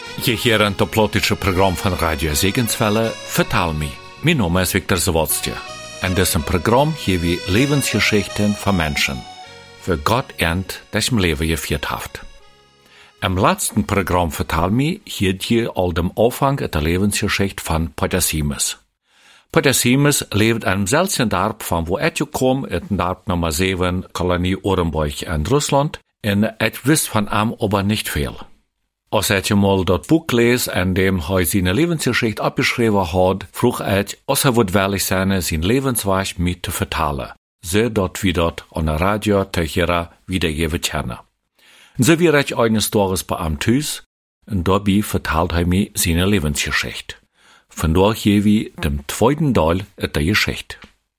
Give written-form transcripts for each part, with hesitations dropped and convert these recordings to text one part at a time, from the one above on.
Je hier aan het politische programma van Radio Segenswelle, Vertaal me. Mijn naam is Victor Zawodstje. En dit is een programma hier wie levensgeschichten van mensen. Voor God ernt, dat je mijn leven gevierd heeft. Im laatste programma Vertaal me hielt je al de Anfang der levensgeschichte van Podasimus. Podasimus leeft in einem seltenen Dorp van wo kwam, het Dorp Nummer 7, Kolonie Orenburg in Rusland, en het wist van hem aber nicht veel. Als je mal dat boek leest en dem hij zijn levensgeschichte abgeschreven had, vroeg als wordt wellig zijn zijn levensweg mee te vertalen, zodat we dat aan de radio tegen wiedergeven kunnen. Zo weer ik eines Tages bei am thuis, en daarbij vertelt hij mij zijn levensgeschichte. Vandaar geven we dem tweeden deel uit de geschichte.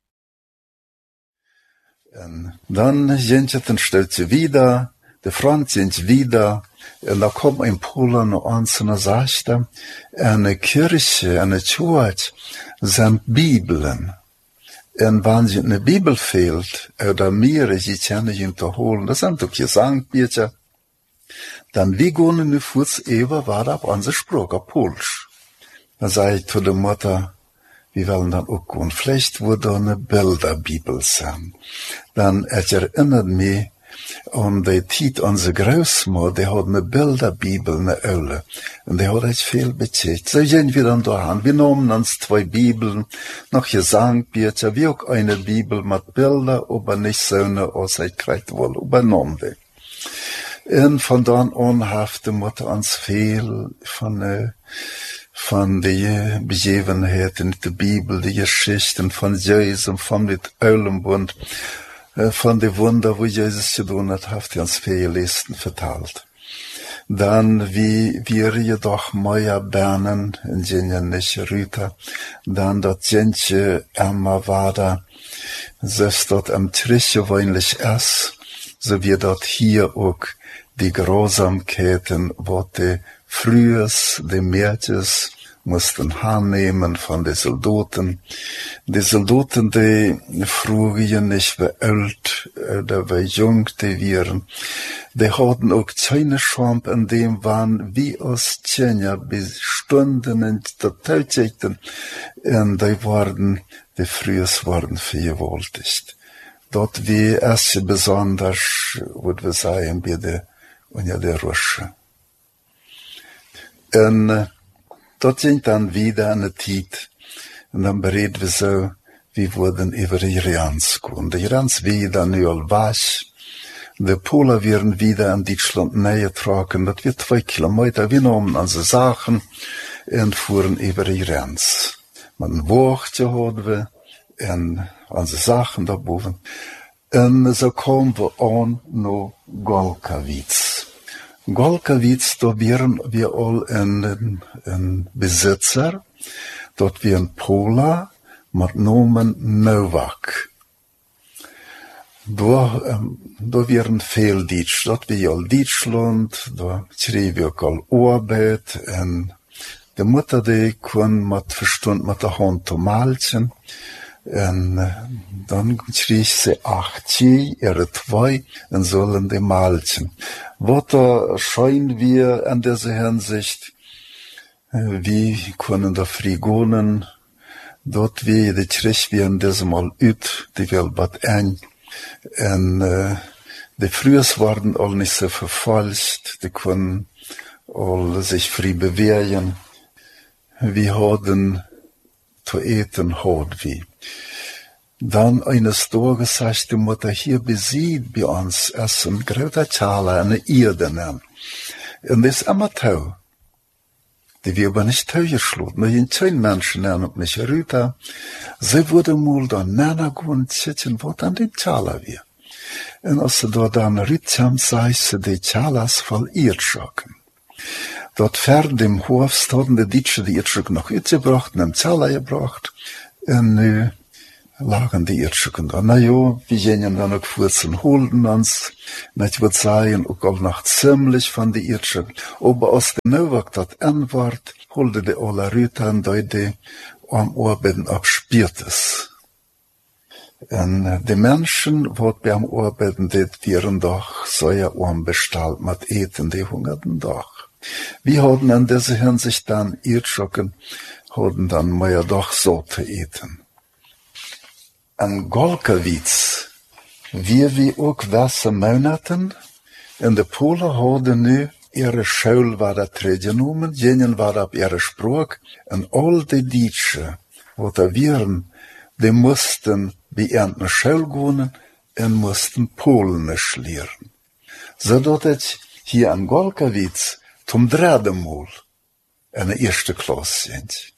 En dan sind je ten slotte wieder, de Franz sind wieder, en da kommt in Polen uns und sagte, eine Kirche, eine Church, sind Bibeln. Und wenn sie eine Bibel fehlt, oder mehrere, sie können ihn zu holen, das sind doch Gesangbücher, dann wie gehen wir kurz eben weiter auf unsere Sprache, auf Polsch. Dann sage ich zu der Mutter, wir wollen dann auch gehen, vielleicht würde eine Bilderbibel sein. Dann erinnert mich, und die Zeit unsere Großmutter, die hat eine Bilderbibel, eine Öle. Und die hat echt viel bezahlt. So gehen wir dann da an. Wir nahmen uns 2 Bibeln, noch Gesangbücher, wie auch eine Bibel mit Bilder, aber nicht so eine Aussicht wohl übernommen. Und von dann an hat die Mutter uns viel von den Begebenheiten, die Bibel, die Geschichten von Jesus, von dem Eulenbund, von den Wunder, wo Jesus getan hat uns viele Listen verteilt. Dann, wie wir jedoch Meier Bernen, in denen nicht Rüter, dann dort Jentje immer weiter, selbst dort am Triche weinlich es, so wie dort hier auch die Grausamkeiten, wo die Frühes, die Märches, mussten annehmen von den Soldaten. Die Soldaten, die früher nicht wie alt oder wie jung die waren, die hatten auch keine Scham in dem waren, wie aus Tjenja bis Stunden in der Tätigkeiten. Und die Frühes waren vergewaltigt. Dort wie erst besonders, würde wir sagen, bei der unter der Rusche. Und dort sind dann wieder eine Zeit, und dann bereden wir so, wie wurden über die Irans kommen. Die Irans wieder nu al was. Die Polen werden wieder in Deutschland näher getragen. Das wird 2 Kilometer. Wir nahmen unsere Sachen und fuhren über die Irans. Man Wacht hatten wir und unsere Sachen da boven. Und so kommen wir an nach Golkowitz. Golkowitz, da wären wir all ein Besitzer, dort wir ein Pola mit Namen Nowak. Da wären viel Deutsch, dort wir all Deutschland, da schrieb wir all Arbeit, und die Mutter, die kann mit Verstand mit der Hand zu malchen. Und dann schrie sie 8, ihre 2, und sollen die malchen. Was scheinen wir an dieser Hinsicht, wie können da Frigonen, dort wie die Kirche wie an diesem Mal üt, die will bad ein, und die Frühes waren all nicht so verfalscht, die können all sich frei bewegen, wir hatten zu eten, hat wie. Dann eines Tages sagt die Mutter, hier besieht bei uns erst ein großer Chala, eine Erde nehmen. Und das ist immer tau. Die wir aber nicht tau geschlagen. Nur in 10 Menschen nennen und nicht Rüter. Sie wurde mal da Nana gehen, zitten, wo dann die Chala wir. Und als sie da dann Rütcham sagt sie, die Chalas voll Irrschocken. Dort fern dem Hof hatten die Deutsche die Irrschocken noch mitgebracht, und haben Chala gebracht. Und nu lagen die Irrschocken da. Na ja, wir gehen dann auch kurz und holten uns. Und ich würde sagen, auch noch ziemlich von die Irrschocken. Aber aus dem Nowak dat N-Wort, holte die alle Rüter und die am Arbeiten abspürtes. Und die Menschen, die beim Arbeiten, die wären doch so ja unbestellt mit Eten, die hungerten doch. Wir haben in dieser Hinsicht dann Irrschocken, haben dann mehr doch so zu eten. An Golkowitz, wie auch wässe Monaten, in de Polen hadden nu ihre Schule war da genommen, jenen war ab ihre Spruch, und all die Deutsche, wo da wären, die mussten bei ihnen Schule gehen und mussten Polnisch lernen. So dat ich hier an Golkowitz zum dritten Mal in der ersten Klasse sind.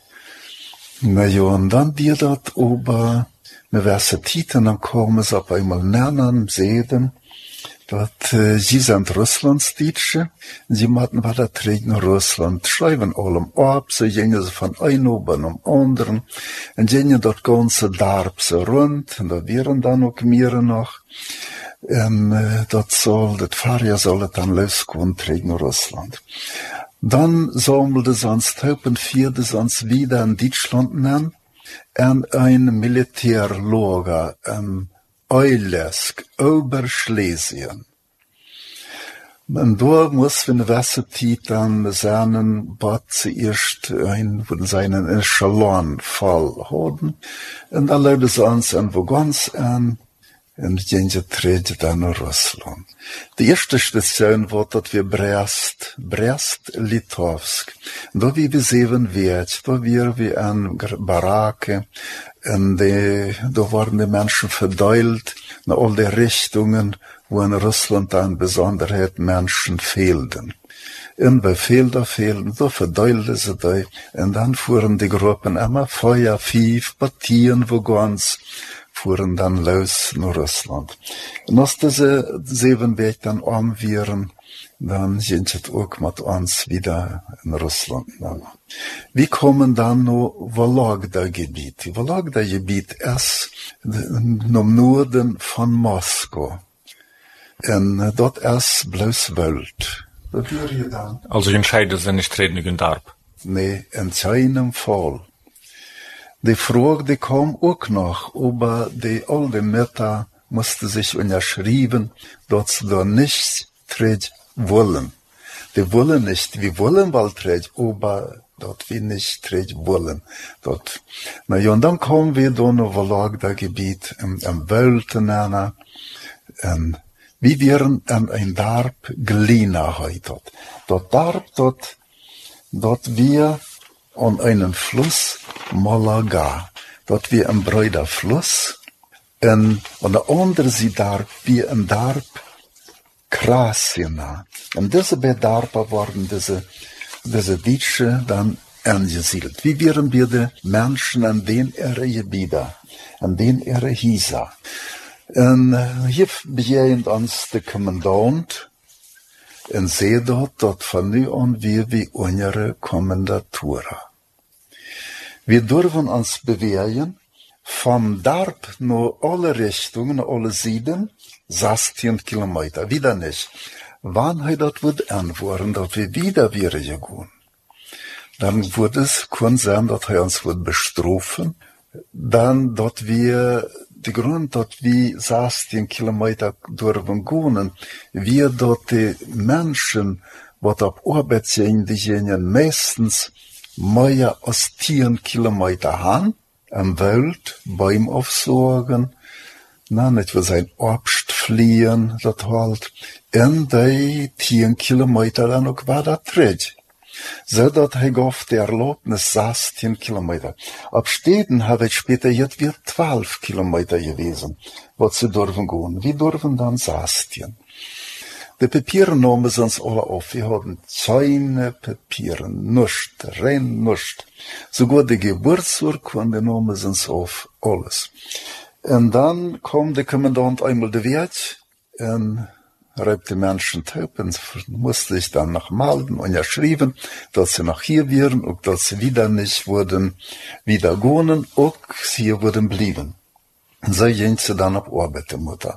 Na ja, und dann die dat ober Universitäten, dann kommen sie auf einmal nennen, sehen, dat sie sind Russlandsdeutsche, sie machten was da treten Russland, schreiben allem ab, so gingen sie von einem oben am anderen, und gingen dort ganze Darb so rund, und da wären dann auch mehr noch, und das Fahrjahr soll dann losgehen, treten Russland. Dann sammelte sonst Haupen vierte sonst wieder in Deutschland nennen, und ein Militärlager, Eulesk, Oberschlesien. Und da muss wir in der Zeit dann seinen Bad zuerst von seinen Echelon-Fall haben. Und da leute sie uns irgendwo ganz an, und gehen sie treten dann nach Russland. Die erste Station war dort wie Brest-Litovsk. Da wie wir sehen wird, da wir an Baracke, und da waren die Menschen verteilt in all die Richtungen, wo in Russland an Besonderheit Menschen fehlten. Und bei Felder fehlten, da verteilten sie die, und dann fuhren die Gruppen immer 5 Partien, wo ganz fuhren dann los nach Russland. Und als diese 7 Weg dann wären, dann sind sie auch mit uns wieder in Russland. Wir kommen dann noch Vologda-Gebiet. Vologda-Gebiet ist im Norden von Moskau. Und dort ist bloß Welt. Also entscheiden sie nicht treten gegen Darb? Nee, in keinem Fall. Die Frage, die kam auch noch, aber die alte Mütter musste sich unterschreiben, dass sie da nicht treten wollen. Die wollen nicht, wir wollen bald treten, aber dort wir nicht treten wollen. Dort. Na ja, und dann kommen wir da noch Vologda-Gebiet, im Wölten, wie wären an ein Darb Glina heute. Dort Darb, dort wir an einen Fluss Malaga. Dort wir ein breiter Fluss. Und an der anderen Seite Darb wie ein Darb Krasina. Und diese Bedarbe waren diese Deutsche dann angesiedelt. Wie wären wir die Menschen an den Gebieten, an den Hieser. Und hier begegnet uns der Kommandant und sieht dort von nu an wie unsere Kommandatura. Wir dürfen uns bewegen vom Darb nach alle Richtungen, alle Seiten, 16 Kilometer. Wieder nicht. Wann er das wird antworten, dass wir wieder gehen, dann wird es können sein, dass er uns wird bestrafen, dann, dass wir die Grund, dass wir 16 Kilometer dürfen gehen, wir dort die Menschen, die auf Arbeit sind, die gehen meistens mehr als 10 Kilometer haben, am Welt, Bäume aufsorgen, nicht für sein Obst fliehen, das halt, und die 10 Kilometer dann auch weiter trägt. So dat hij gaf de Erlaubnis 16 Kilometer. Ab Städten habe ich später jetzt wird 12 Kilometer gewesen, was sie dürfen gehen. Wir dürfen dann 16. Die Papiere nahmen sie uns alle auf. Wir hatten keine Papiere, nichts, rein nichts. Sogar die Geburtsurkunde nahmen sie uns auf, alles. Und dann kam der Kommandant einmal der Wert und reibt die Menschen taub und musste ich dann noch melden und erschrieben, dass sie noch hier wären und dass sie wieder nicht wurden, wieder gehen und hier wurden blieben. So gingen sie dann auf Arbeit, die Mutter.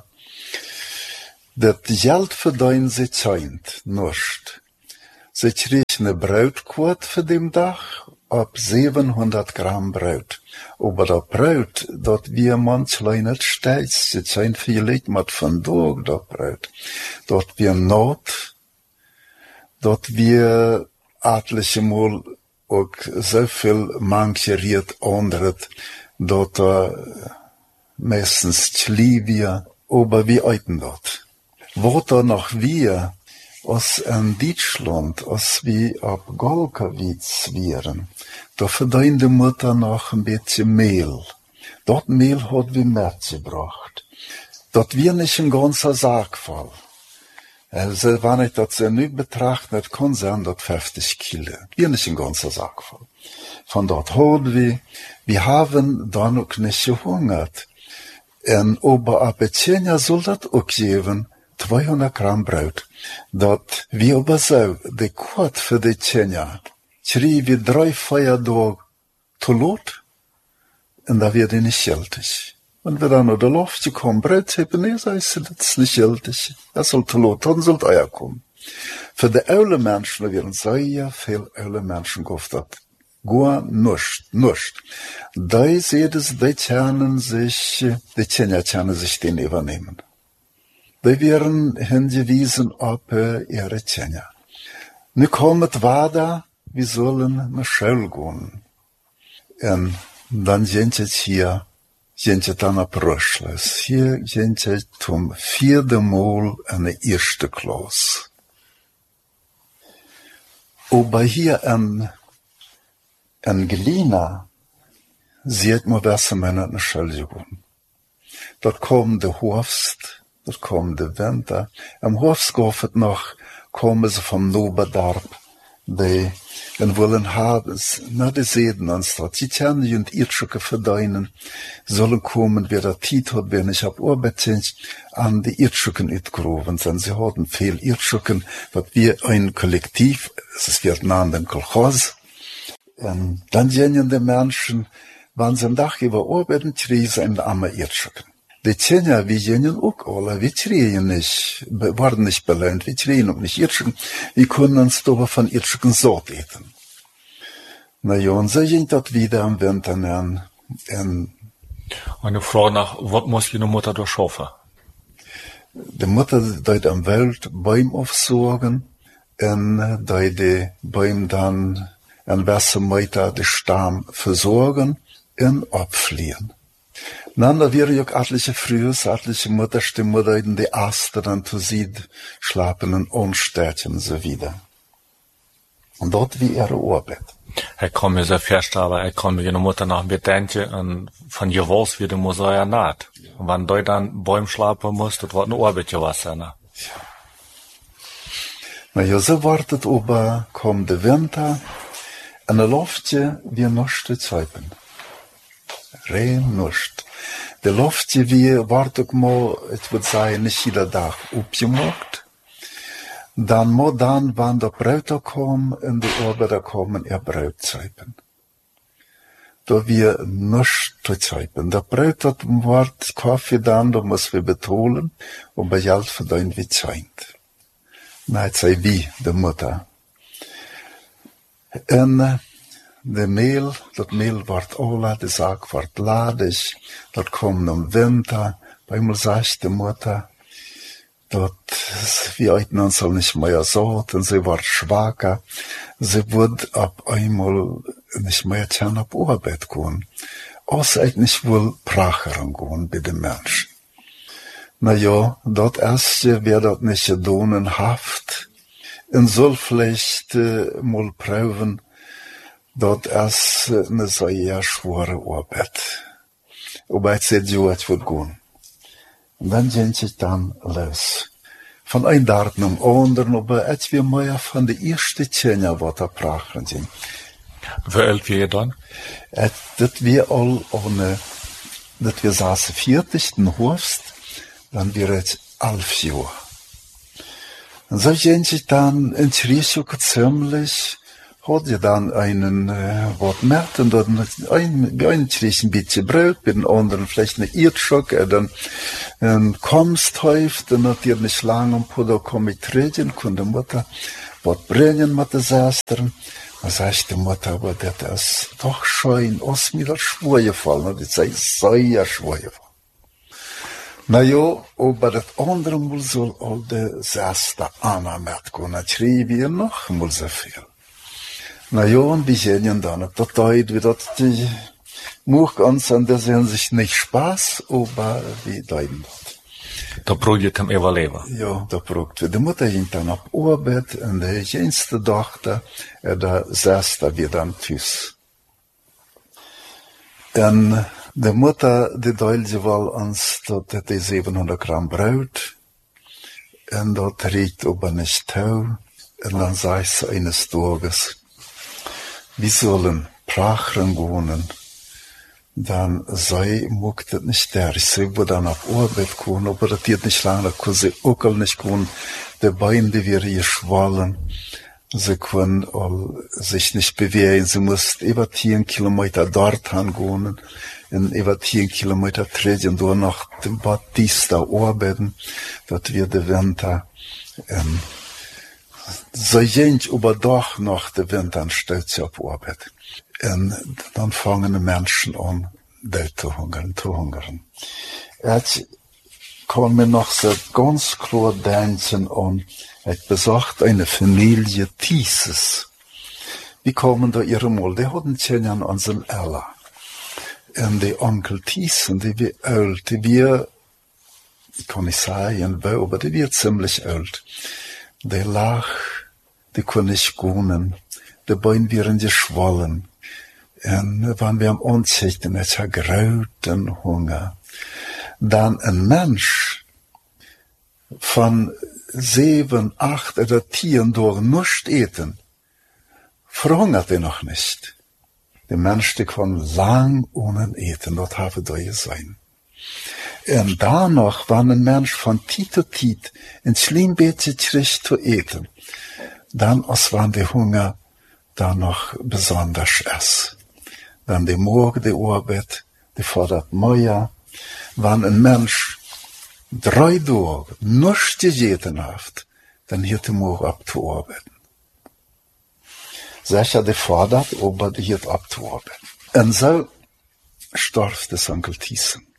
Das Geld verdienen sie scheint nicht. Sie kriegen eine Brotquote für den Tag ab 700 Gramm Brot. Aber das Brot, dort wir manchmal nicht steigt, sie scheint vielleicht mit von Tag das Brot. Dort wir Not, dat wir etliche Mal auch so viel mancheriert anderet, dat meistens Schlivia, aber wie eiten dat. Wat noch wir, als in Deutschland, als wir ab Golkowitz wären, da verdient die Mutter noch ein bisschen Mehl. Dat Mehl hat wir mitgebracht. Dat wir nicht ein ganzer Sack voll. Also, wenn ich das so nicht betrachte, kann sein, dat 50 Kilo. Wir nicht ein ganzer Sack voll. Von dort hat wir haben da noch nicht gehungert. Und aber ab Etjenia soll das auch geben, 200 Gramm Brot. Dat wir aber so, die Quart für die Etjenia, schrie wir 3 Feiertage zu lot, und da wird die nicht gültig. Und wir dann oder Luft gekommen, Brot haben, nee, so ist das nicht gültig. Das soll zu lot, dann sollt Eier kommen. Für die eule Menschen, da werden sehr viel eule Menschen gehofft, gar nicht. Da seht es, die Tjänen sich den übernehmen. Die werden hingewiesen auf ihre Tjäner. Nu kommt weiter, wir sollen nach Schule gehen. Und dann sind sie dann auf Röschles. Hier sind sie zum 4. Mal in der 1. Klasse. Aber hier in Gelina sieht man, dass man in der Schule gehen. Dort kommt der Herbst, dort kommt der Winter. Im Herbst kommen sie vom Noberdarp, die wollen haben, na, die Seeden anstatt. Die Tjäne und Irrschuke verdienen, sollen kommen, wer der Tiet hat, wenn ich hab Arbeit an die Irrschuken utgerufen sind. Sie hatten viel Irrschuken, was wir ein Kollektiv, es wird nahen den Kolchos, und dann sehen die Menschen, wenn sie am Dach über arbeiten, kriegen sie einen armen Irrschuken. Die Tjäne, wir sehen auch alle, wir kriegen nicht, waren nicht belohnt, wir kriegen auch nicht Irrschuken, wir können uns aber von Irrschuken Sort eten. Na ja, und so ging das wieder am Winter an. Eine Frage nach, was muss die Mutter durchschaffen? Die Mutter dort am Welt Bäume aufsorgen, und die Bäume dann an welcher Meter den Stamm versorgen und abfliehen. Dann da wäre auch etliche Frühes, etliche Mutterstimmen, die Aster dann zu sieht, schlafen und Unstädtchen und so wieder. Und dort wie ihre Arbeit. Ich kann mir sehr vorstellen, ich kann mir eine Mutter nach mir denken, und von ihr was wird muss er ja naht. Und wenn du dann Bäume schlafen musst, das war eine Arbeit gewesen, ne? Ja. Na ja, so wartet aber, kommt der Winter, und der Luftje wir nichts zu zeigen. Rein nichts. Der Luftje wir wartet mal, ich würde sagen, nicht jeder Tag aufgemacht. Dann muss dann, wenn der Brüder kommen, in die Arbeiter kommen, ihr Brot zeigen. Da wir nichts zu zeigen. Der Brüder wird Kaffee dann, da muss wir betonen, und bei Geld verdienen wir zeigt. Nein, sei wie, der Mutter. Und das Mehl wird alle, die Sack wird ladig, dort kommt im Winter, einmal sagt die Mutter, dort, wir eiten uns nicht mehr so, und sie wird schwacher, sie wird ab einmal nicht mehr tun auf Arbeit gehen, außer nicht wohl Pracheren gehen bei den Menschen. Na ja, dort erste wird dort nicht donenhaft, und soll vielleicht mal prüfen, dort erst eine sehr schwere Arbeit. Aber ich sehe, es wird gehen. Und dann sind sie dann los. Von einem Tag zum anderen, aber als wir mehr von der ersten Tjäne, was da prachen sind. Wie alt wir dann? Das wir all ohne, das wir saßen 40. Herbst, dann wir jetzt 11 Jahre. Und so sind sie dann in Schrieschuke ziemlich, hat ja dann einen, was merkt, und dann ein bisschen Brot, bei den anderen vielleicht eine Irrschock, dann kommst häuft, dann hat ihr nicht lange und da komm ich reden, konnte Mutter, was bringen mit der Schwestern. Dann sagt die Mutter, aber das ist doch schön, aus mir das schwer gefallen, und das ist sehr schwer gefallen. Nou ja, aber das andere Mal soll all de 6. Anna mitgehen. Dann schrieb wir noch mal so viel. Na ja, und wir sehen dann auf der Zeit, wie das die Much uns an der Hinsicht nicht Spaß, aber wie deuten das. Da probiert hem überleben. Ja, da probiert wir. Die Mutter ging dann auf Arbeit und die jüngste Tochter, der 6. wir dann tschüss. Und die Mutter, die deulte wohl uns, dort hat die 700 Gramm Brot, und dort riecht aber nicht Tau, und dann sagt sie eines Tages, wir sollen Prachern wohnen, dann sei, mag das nicht der. Sie würde dann auf Arbeit kommen, aber das geht nicht lange, da kann sie auch nicht kommen, die Beine, die wir hier schwallen, sie können sich nicht bewegen, sie muss über 10 Kilometer dort hingehen, und über 10 Kilometer treten, durch nach dem Batista arbeiten, das wird der Winter, so jent aber doch nach der Winter stellt sie auf Arbeit. Und dann fangen die Menschen an, zu hungern. Jetzt kann mir noch so ganz klar denken an, besagt eine Familie Thieses. Wie kommen da ihre Mal? Die hatten Tjenjan an seinem Ella. Und die Onkel Thiesen, die wir alt, die wir, ich kann nicht sagen, wo, aber die wir ziemlich alt. Die lag, die konnte nicht gehen, die Beine wären geschwollen. Und wenn wir am Anzichten, es hat grauten Hunger. Dann ein Mensch von 7, 8 oder 10 Tagen nicht eten, verhungert er noch nicht. Der Mensch, der kann lang ohne eten, das habe da sein. Und danach, wenn ein Mensch von Tiet zu Tiet ein Schlimmbeetje kriegt zu eten, dann, als wenn der Hunger danach besonders ist. Dann die Morgen, die Arbeit, die fordert mehr. Wenn ein Mensch 3 Tage nicht gegessen hat, dann hat er morgen abzuarbeiten. Sicher, die fordert, aber die hat abzuarbeiten. Und so starb das Onkel Thiesen.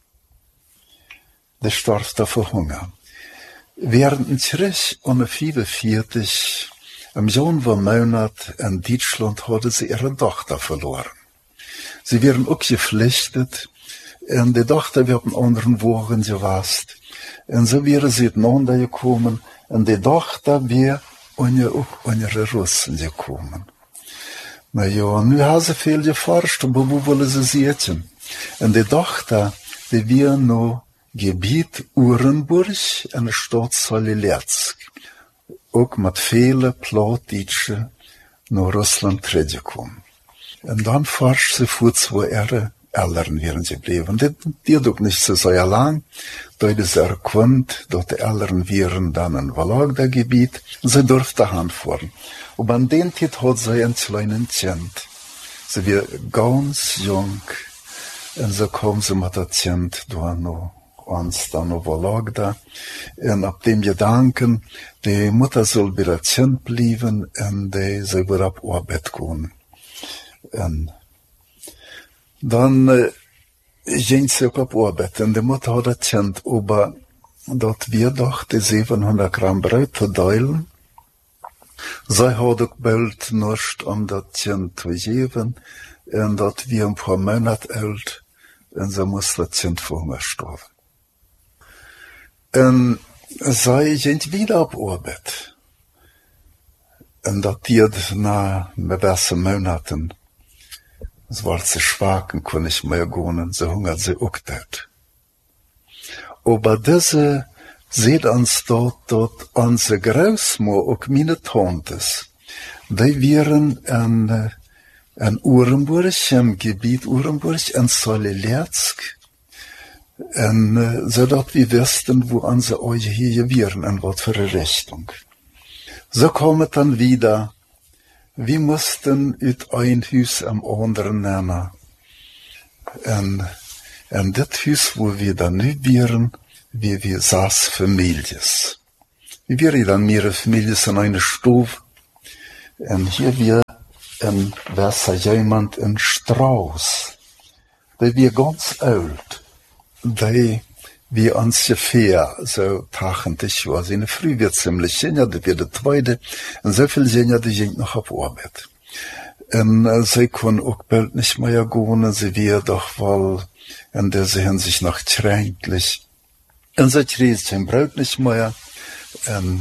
Der starb da vor Hunger. Während ein Krieg um 45, im Januar-Monat in Deutschland hatte sie ihre Tochter verloren. Sie wären auch geflüchtet, und die Tochter wird in anderen Wochen gewasst. Und so wäre sie miteinander gekommen, und die Tochter wäre auch unsere Russen gekommen. Na ja, nu haben sie viel geforscht, aber wo wollen sie sitzen? Und die Tochter, die wäre noch Gebiet Urenburg in der Stadt Soliletsk. Auch mit vielen Plattdeutschen nach Russland gekommen. Und dann forscht sie vor 2 Jahren, Eltern wären sie geblieben. Die doch nicht so sehr lang, da ist erkannt, dass die Eltern wären dann in Vologda-Gebiet, sie durfte hinfahren. Und an den Zeit hat sie ein kleines Kind. Sie war ganz jung, und so kam sie mit dem Kind da noch. Uns dann noch Vologda. Und ab dem Gedanken, die Mutter soll bei der Kind bleiben, und die soll wieder auf Arbeit gehen. Und dann ging sie auch auf Arbeit, und die Mutter hat das Kind, aber dort wir doch die 700 Gramm Brot zu teilen. Sie hat auch bald nicht, das Kind zu geben, und dort wir ein paar Monate alt, und so muss das Kind vor Hunger sterben. Und sie ging wieder auf Arbeit. Und das geht nach mehreren Monaten. Es war zu schwach und konnte nicht mehr gehen, so hungert sie auch dort. Aber diese sieht uns dort unsere Großmutter, auch meine Tantes, die wären in Urenburg, im Gebiet Urenburg, in Soliletsk, so dass wir wussten, wo unsere Augen hier wären, in was für eine Richtung. So kam es dann wieder, wir mussten uit ein Haus am anderen nehmen. Und das Haus, wo wir dann nicht wären, wir 6 Families. Wir wären dann mehrere Families in einer Stube. Und hier war jemand in Strauß. Der war ganz alt. Die wie ungefähr so 80 Jahre. Seine Früh wird ziemlich jünger, das wird der Zweite. Und so viel jünger, die ging noch auf Arbeit. Und sie können auch bald nicht mehr gehen, sie wird doch wohl in dieser Hinsicht noch kränklich. Und sie kriegt sein Brot nicht mehr. Und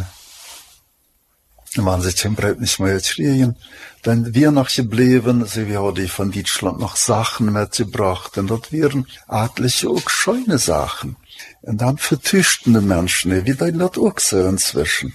wenn sie sein Brot nicht mehr kriegen, dann wir noch geblieben, sie haben von Deutschland noch Sachen mitgebracht. Und das wären etliche auch schöne Sachen. Und dann vertuschten die Menschen, wie das auch so inzwischen.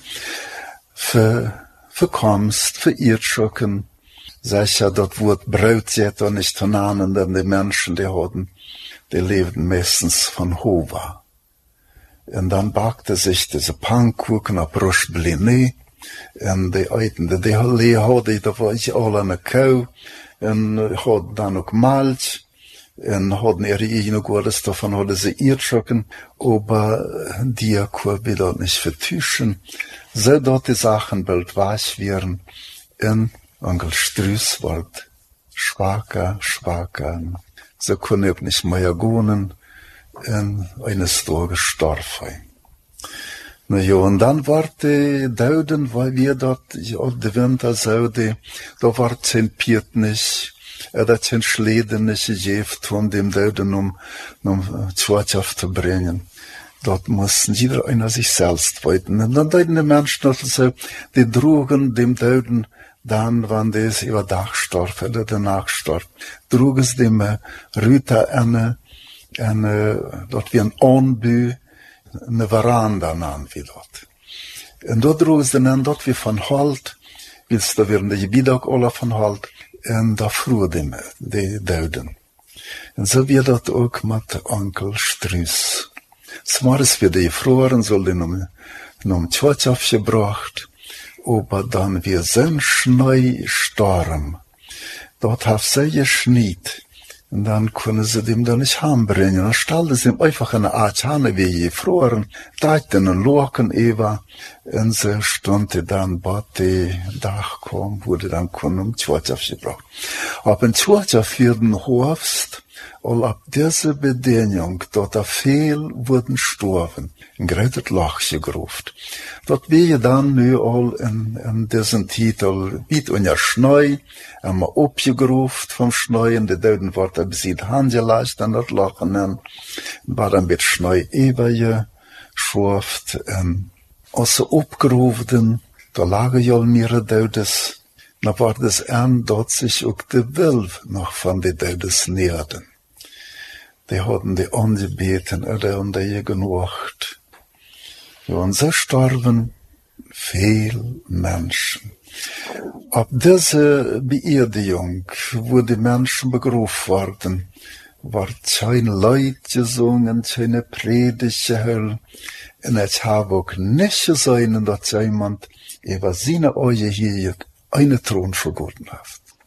Für Kunst, für Irrschocken. Sicher, das Wort Brot jetzt auch nicht zu nennen, denn die Menschen, die lebten meistens von Hova. Und dann backte sich diese Pannkuchen auf Brustbliné. Und die Eiten, die hadden, da war ich alle eine Kuh. Und hadden dann auch Malz. Und hadden ihre eigene Gottes, davon hadden sie Irrschocken. Aber die konnten wir dort nicht vertuschen. So dort die Sachen bald weich wären. Und Onkel Strüß wird schwacher. So konnte ich nicht mehr gehen. Und eines Tages gestorben. Na ja, und dann war die Dauden, weil wir dort auf der Winter sauden, da war kein Piet nicht, hat kein Schleden nicht gegeben, um dem Dauden um Zwölf zu bringen. Dort mussten jeder einer sich selbst weiten. Und dann deuten die Menschen, also, die trugen dem Dauden, dann, wenn das über Dach starb, oder danach starb, trugen es dem Rüter dort wie ein Anbü, eine Veranda nahen wir dort. Und dort trugen sie dann dort wie von Halt, willst du werden die Gebiete alle von Halt, und da fruh die Dauden. Und so wird dort auch mit Onkel Strüß. Smars wird die gefroren, soll die um Tschwatschaf gebracht, aber dann wir sind Schnee Sturm. Dort hat sie geschniet. Und dann können sie dem da nicht heimbringen. Dann stellten sie ihm einfach eine Art Hane wie gefroren, teiten und locken Eva. Und sie stund dann bei dem Dach kam, wurde dann um Tschwatschaf gebracht. Aber in Tschwatschaf werden Hofst, all ab dieser Bedingung, dort viel wurden gestorben, in greitet Loch gegruft. Dort wir dann nu all in diesen Titel, wie und ja Schnee, einmal abgegruft vom Schnee, und die Deuden wurden besieht handgeleicht an das Loch, und dann war dann mit Schnee ewige Schrift, also abgerufen, da lagen ja mehrere Deudes, da war das dort sich auch die Wilf noch von den Deudes näherten. Die hatten die angebeten oder und die genucht. Ja, und so starben viel Menschen. Ab dieser Beerdigung, wo die Menschen begruft wurden, war kein Leid gesungen, keine Predigt gehört. Und es habe auch nicht gesehen, dass jemand über seine Augen hier einen Thron vergoten hat.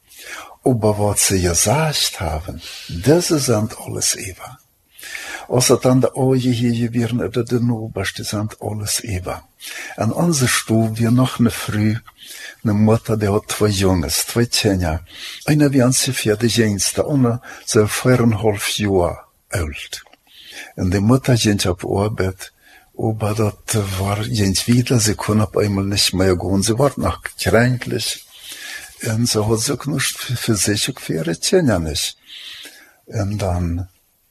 Aber was sie gesagt haben, das sind alles Eva. Außer dann die Augen hier wären oder den Oberste sind alles Eva. An unserer Stube wir noch eine Früh, eine Mutter, die hat 2 Jungs, 2 Kinder. Einer wie ungefähr die jüngste, einer so 4,5 Jahre alt. Und die Mutter ging auf Arbeit, aber das war jens wieder, sie konnte auf einmal nicht mehr gehen, sie war noch kränklich. Und so hat sie auch nicht für sich und für ihre Kinder nicht. Und dann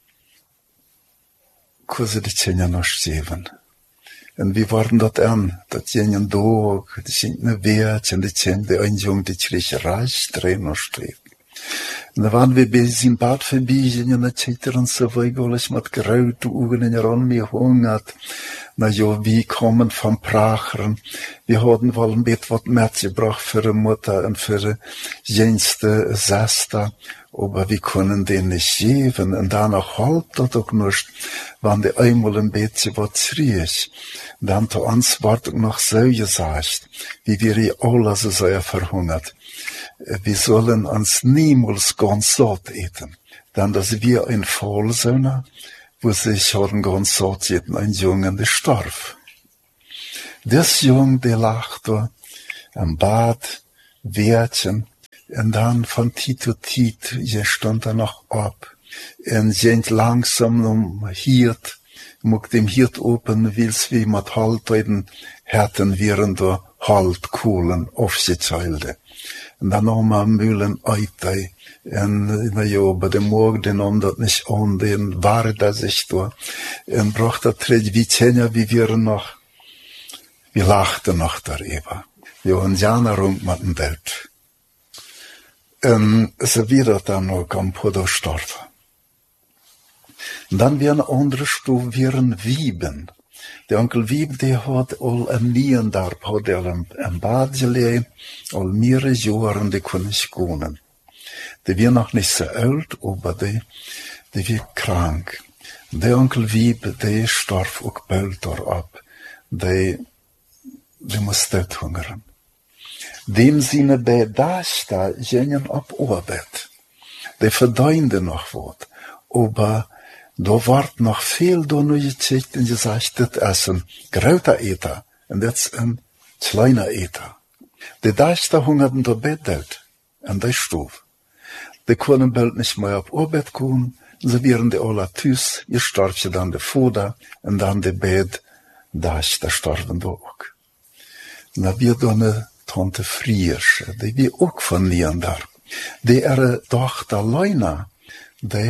konnte sie die Kinder noch sterben. Und wir waren dort das jenen Tag, die sind eine Wert, und die Kinder, die ein Junge, die kriegt reich, drehen und streben. Und da waren wir bis in Bad vorbei, und dann zitterten und so weiter, alles mit geräuten Augen in der Ron mir hungert. Na ja, wie kommen vom Prachern. Wir hatten wohl ein bisschen was mitgebracht für die Mutter und für die jüngste Schwester. Aber wir können den nicht geben. Und danach halt das auch nicht, wenn die einmal ein bisschen was riech. Dann zu uns wird auch noch so gesagt, wie wir hier alle so sehr verhungert. Wir sollen uns niemals ganz satt eten. Dann, dass wir ein Fall sind, wo sich haben ganz satt eten, ein Junge, der starb. Das Junge, der lag da am Bad, Wärtchen, und dann von Tit zu Tit, je stand er noch ab, und sind langsam hiert, Mok dem hiert open wils wie mat haltøyden herten viren da halt kolen ofsitschilde. En dan om aan mulen uitei. En na jobba de mogden om dat nicht on den waarda sich da. En bracht dat tred wie tjenja wie viren noch. Wir lachten noch darüber. Jo, en jana rund mat en dood. En ze wieder dan ook am podo storven. Dan weer een andere stoel weer een Wieben. De onkel Wieb die had al een Niendarp, had al een badje al mehrere jaren die kon niet konen. Die weer nog niet zo oud, maar die weer krank. De onkel Wieb die starf ook bald daarop. Die moest uithongeren. Dem zine bij Dasta gingen op arbeid. Die verdiende nog wat, maar da ward noch veel door nu gezegd en gezegd, dit is een grote eta en dit is een kleine eta. De Dasta hungerden door bed uit en die stoof. Die konden bald nicht mehr op arbeid komen, ze waren die alle thuis, je starf je dan de vader en dan de bed Dasta starven da ook. Na weer dan een tante Friersche, die wie ook van Niendarp. Die dochter Leuna, die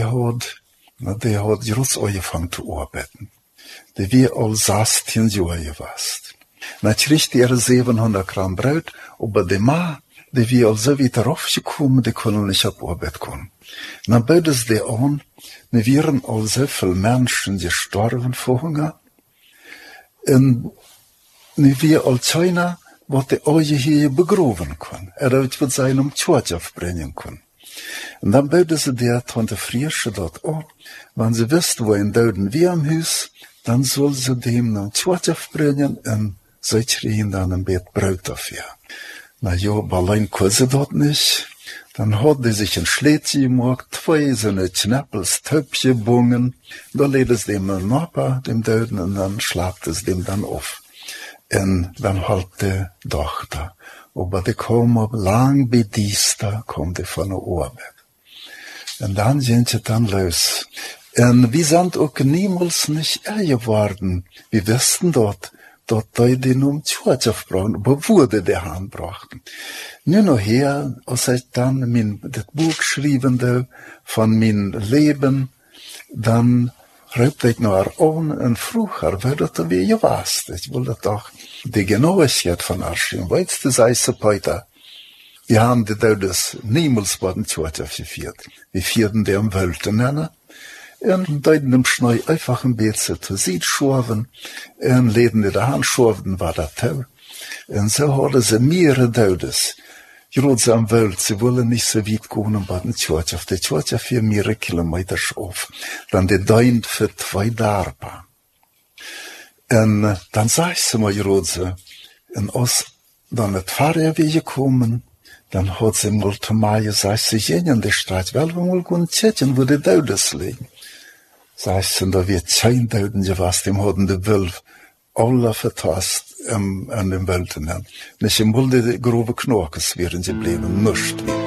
had juist angefangen te arbeiten. Die wie al 16 jaar geweest. Natuurlijk die 700 gram brood, maar de ma, die wie al zo weer afgekomen, die konden niet op arbeid komen. Dan boden ze die aan, nu waren al zoveel mensen gestorven voor honger. En nu weer al China, wat de ogen hier begroven kon. Dat wordt zijn Tschwatsch afbrengen kon. En dan boden ze die tante Friersche dat aan. Wenn sie wist, wo ein Doden wie am Haus, dann soll sie dem noch Tschwatsch aufbringen und sie kriegen dann ein Bett Brot dafür. Na ja, allein kann sie dort nicht. Dann hat die sich ein Schlädchen gemacht, 2 so eine Schnappels, Töpfchen bungen, da lädt es dem ein Nappa, dem Doden, und dann schlaft es dem dann auf. Und dann halt die Tochter. Aber die kam ab lang bediesta, kommt die von der Arbeit. Und dann sind sie dann los. Und wir sind auch niemals nicht geworden. Wir wussten dort die den Tschwatsch aufbrachen, aber wurde der Hand brachten. Nur noch her, als ich dann das Buch schrieben von mein Leben, dann schreibt ich noch an und früher, weil das wie gewusst. Ich wollte doch die Genauigkeit von Arschim. Weißt du, sei so heute. Wir haben die Dödes niemals bei den Tschwatsch aufgeführt. Wir führten die am Wölten nennen. Und deuten im Schnee einfach ein bisschen zu Sied schorven. Und leden die da schorven war das toll. Und so hatten sie mehrere Dödes. Gerade am Welt, sie wollen nicht so weit gehen bei den Tschwatsch. Die Tschwatsch für mehrere Kilometer auf. Dann die Deint für 2 Darpa. Und dann sag ich sie mal gerade, und als dann das Fahrerweg gekommen, dann hat sie mal zu mir gesagt, sie gehen in die Stadt, weil wir mal gehen checken, wo die Dödes liegen. Sagt sie, da wird 10 Döden gewesen, dem hatten die Wölfe alle vertast an den Wölten. Nicht im Mulde die grobe Knorkes wären sie blieben, nicht.